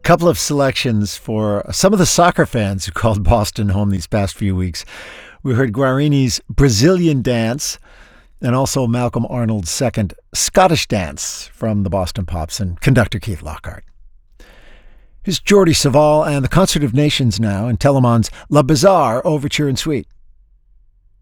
couple of selections for some of the soccer fans who called Boston home these past few weeks. We heard Guarini's Brazilian Dance and also Malcolm Arnold's second Scottish Dance from the Boston Pops and conductor Keith Lockhart. Here's Jordi Savall and the Concert of Nations now in Telemann's La Bizarre Overture and Suite.